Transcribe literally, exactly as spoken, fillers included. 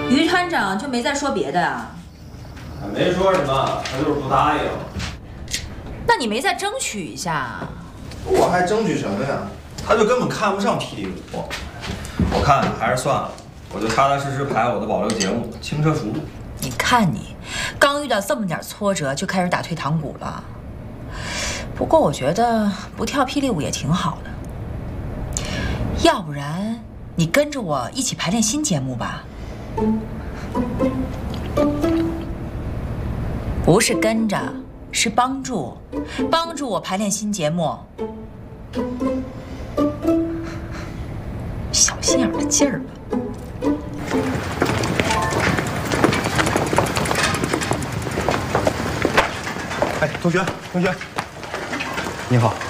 于团长就没再说别的啊？ 没说什么，他就是不答应。 那你没再争取一下？ 我还争取什么呀？他就根本看不上霹雳舞。我看还是算了，我就踏踏实实排我的保留节目，轻车熟路。 你看你，刚遇到这么点挫折就开始打退堂鼓了。不过我觉得不跳霹雳舞也挺好的，要不然你跟着我一起排练新节目吧。不是跟着，是帮助，帮助我排练新节目。小心眼的劲儿吧。 哎，同学，同学，你好。